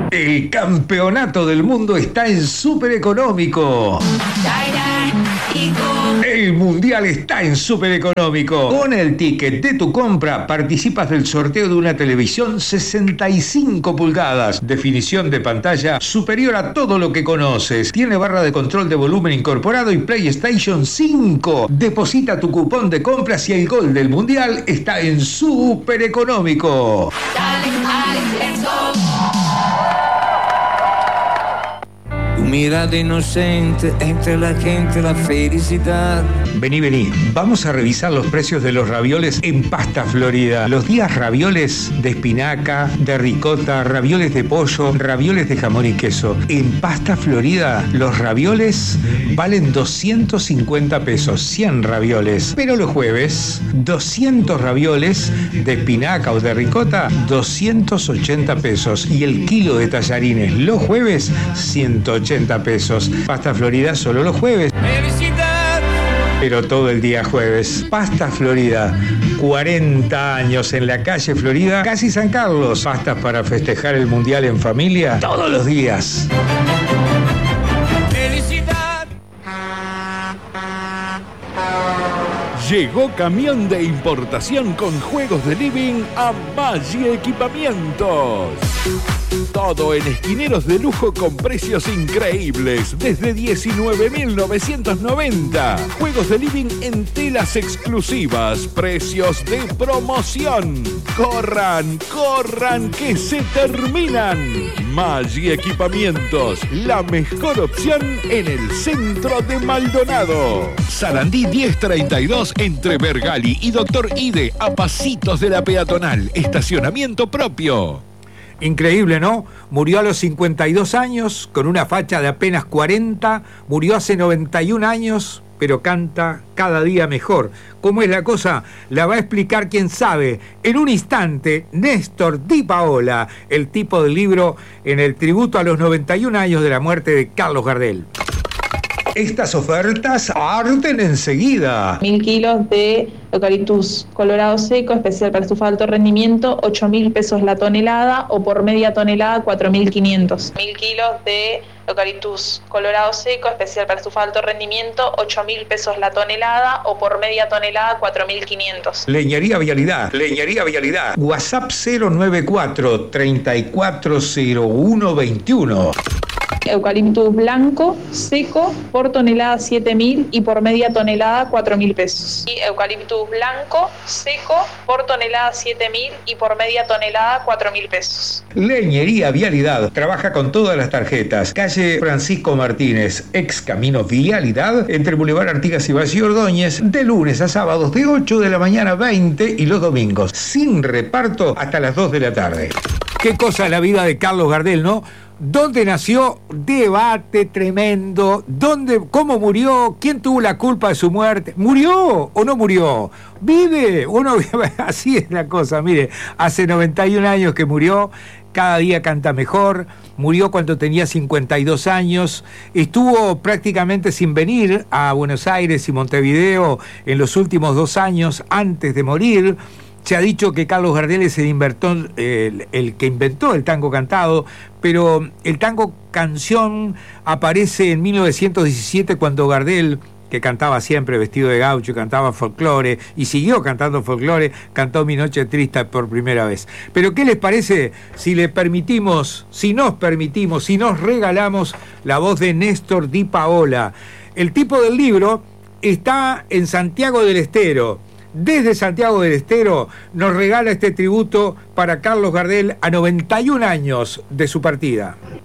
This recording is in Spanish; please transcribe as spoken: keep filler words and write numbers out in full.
El campeonato del mundo está en Súper Económico. El mundial está en Súper Económico. Con el ticket de tu compra participas del sorteo de una televisión sesenta y cinco pulgadas, definición de pantalla superior a todo lo que conoces. Tiene barra de control de volumen incorporado y PlayStation cinco. Deposita tu cupón de compras y el gol del mundial está en Súper Económico. Tu mirada inocente entre la gente, la felicidad. Vení, vení. Vamos a revisar los precios de los ravioles en Pasta Florida. Los días ravioles de espinaca, de ricota, ravioles de pollo, ravioles de jamón y queso. En Pasta Florida, los ravioles valen doscientos cincuenta pesos, cien ravioles. Pero los jueves, doscientos ravioles de espinaca o de ricota, doscientos ochenta pesos. Y el kilo de tallarines los jueves, ciento ochenta pesos. Pasta Florida solo los jueves. ¡Felicidad! Pero todo el día jueves. Pasta Florida, cuarenta años en la calle Florida, casi San Carlos. Pastas para festejar el mundial en familia todos los días. ¡Felicidad! Llegó camión de importación con juegos de living a Maggi Equipamientos. Todo en esquineros de lujo con precios increíbles, desde diecinueve mil novecientos noventa. Juegos de living en telas exclusivas, precios de promoción. ¡Corran, corran, que se terminan! Maggi Equipamientos, la mejor opción en el centro de Maldonado. Sarandí diez treinta y dos entre Bergali y Doctor Ide, a pasitos de la peatonal. Estacionamiento propio. Increíble, ¿no? Murió a los cincuenta y dos años, con una facha de apenas cuarenta, murió hace noventa y un años, pero canta cada día mejor. ¿Cómo es la cosa? La va a explicar quien sabe. En un instante, Néstor Di Paola, el tipo del libro en el tributo a los noventa y un años de la muerte de Carlos Gardel. Estas ofertas arden enseguida. Mil kilos de eucaliptus colorado seco, especial para estufa de alto rendimiento, ocho mil pesos la tonelada, o por media tonelada, cuatro mil quinientos. Mil kilos de eucaliptus colorado seco, especial para estufa de alto rendimiento, ocho mil pesos la tonelada, o por media tonelada, cuatro mil quinientos. Leñería Vialidad, Leñería Vialidad. WhatsApp cero nueve cuatro, treinta y cuatro cero uno veintiuno. Eucaliptus blanco, seco, por tonelada siete mil y por media tonelada cuatro mil pesos. Y eucaliptus blanco, seco, por tonelada siete mil y por media tonelada cuatro mil pesos. Leñería Vialidad, trabaja con todas las tarjetas. Calle Francisco Martínez, ex Camino Vialidad, entre Boulevard Artigas y Valle Ordóñez, de lunes a sábados de ocho de la mañana a veinte y los domingos, sin reparto hasta las dos de la tarde. Qué cosa la vida de Carlos Gardel, ¿no? ¿Dónde nació? Debate tremendo. ¿Dónde, cómo murió? ¿Quién tuvo la culpa de su muerte? ¿Murió o no murió? ¿Vive o no vive? Así es la cosa. Mire, hace noventa y un años que murió. Cada día canta mejor. Murió cuando tenía cincuenta y dos años. Estuvo prácticamente sin venir a Buenos Aires y Montevideo en los últimos dos años antes de morir. Se ha dicho que Carlos Gardel es el, inventor, el, el que inventó el tango cantado, pero el tango canción aparece en mil novecientos diecisiete cuando Gardel, que cantaba siempre vestido de gaucho, cantaba folclore y siguió cantando folclore, cantó Mi Noche Triste por primera vez. Pero ¿qué les parece si le permitimos, si nos permitimos, si nos regalamos la voz de Néstor Di Paola? El tipo del libro está en Santiago del Estero. Desde Santiago del Estero nos regala este tributo para Carlos Gardel a noventa y un años de su partida.